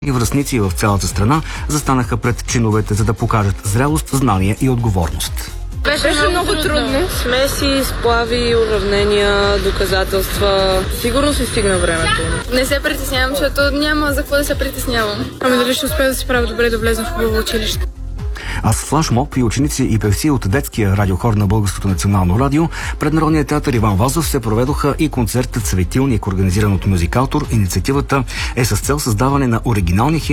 И връстници в цялата страна застанаха пред чиновете, за да покажат зрелост, знание и отговорност. Беше много трудно. Смеси, сплави, уравнения, доказателства. Сигурно си стигна времето. Не се притеснявам, защото няма за какво да се притеснявам. Ами дали ще успея да се правя добре да влезна в хубаво училище. А с флашмоб и ученици и певци от детския радиохор на Българското национално радио пред Народния театър Иван Вазов се проведоха и концертът Светилник, организиран от Музикалтор. Инициативата е с цел създаване на оригинални химни